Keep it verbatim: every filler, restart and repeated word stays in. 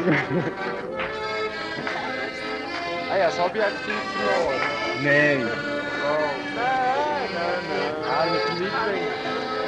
Ah ja, zo heb jij het niet verloren. Nee. Oh. Nee, nee, nee. Ah, je geniet